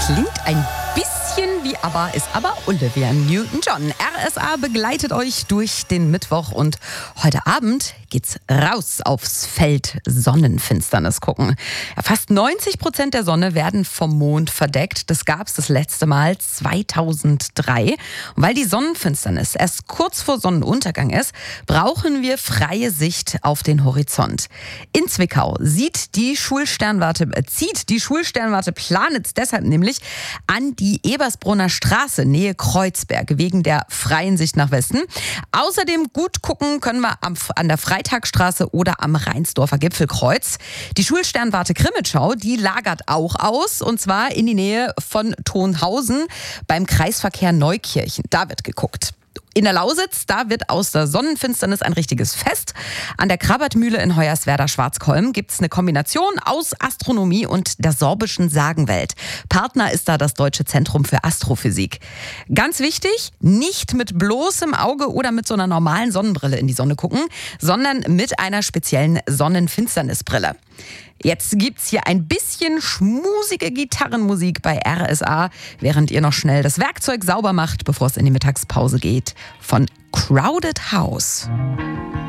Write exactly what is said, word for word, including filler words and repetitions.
Klingt ein bisschen wie ABBA, ist aber Olivia Newton-John. R S A begleitet euch durch den Mittwoch und heute Abend geht's raus aufs Feld Sonnenfinsternis gucken. Ja, fast neunzig Prozent der Sonne werden vom Mond verdeckt. Das gab's das letzte Mal zweitausenddrei. Und weil die Sonnenfinsternis erst kurz vor Sonnenuntergang ist, brauchen wir freie Sicht auf den Horizont. In Zwickau sieht die Schulsternwarte, äh, zieht die Schulsternwarte Planitz deshalb nämlich an die Ebersbrunner Straße, Nähe Kreuzberg, wegen der freien Sicht nach Westen. Außerdem gut gucken können wir am, an der Freitagstraße oder am Rheinsdorfer Gipfelkreuz. Die Schulsternwarte Grimmitschau, die lagert auch aus, und zwar in die Nähe von Tonhausen beim Kreisverkehr Neukirchen. Da wird geguckt. In der Lausitz, da wird aus der Sonnenfinsternis ein richtiges Fest. An der Krabbertmühle in Hoyerswerda-Schwarzkolm gibt es eine Kombination aus Astronomie und der sorbischen Sagenwelt. Partner ist da das Deutsche Zentrum für Astrophysik. Ganz wichtig, nicht mit bloßem Auge oder mit so einer normalen Sonnenbrille in die Sonne gucken, sondern mit einer speziellen Sonnenfinsternisbrille. Jetzt gibt's hier ein bisschen schmusige Gitarrenmusik bei R S A, während ihr noch schnell das Werkzeug sauber macht, bevor es in die Mittagspause geht, von Crowded House.